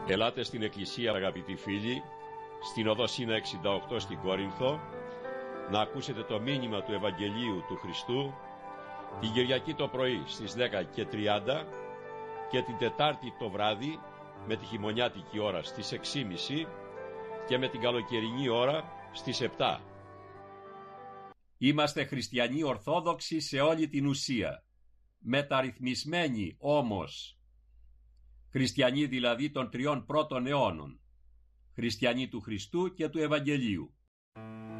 Ελάτε στην Εκκλησία, αγαπητοί φίλοι, στην οδό Σίνα 68 στην Κόρινθο, να ακούσετε το μήνυμα του Ευαγγελίου του Χριστού την Κυριακή το πρωί στις 10:30 και την Τετάρτη το βράδυ με τη χειμωνιάτικη ώρα στις 6:30 και με την καλοκαιρινή ώρα στις 7. Είμαστε χριστιανοί ορθόδοξοι σε όλη την ουσία, μεταρρυθμισμένοι όμως. Χριστιανοί δηλαδή των 3 πρώτων αιώνων, χριστιανοί του Χριστού και του Ευαγγελίου.